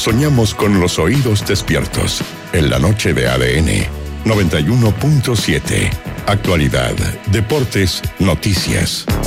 soñamos con los oídos despiertos. En la noche de ADN 91.7. Actualidad, deportes, noticias.